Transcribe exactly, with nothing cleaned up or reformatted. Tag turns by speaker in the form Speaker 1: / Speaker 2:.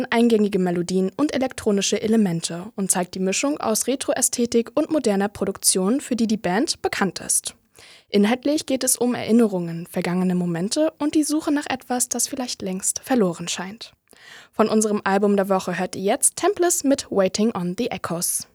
Speaker 1: eingängige Melodien und elektronische Elemente und zeigt die Mischung aus Retro-Ästhetik und moderner Produktion, für die die Band bekannt ist. Inhaltlich geht es um Erinnerungen, vergangene Momente und die Suche nach etwas, das vielleicht längst verloren scheint. Von unserem Album der Woche hört ihr jetzt Templars mit Waiting on the Echoes.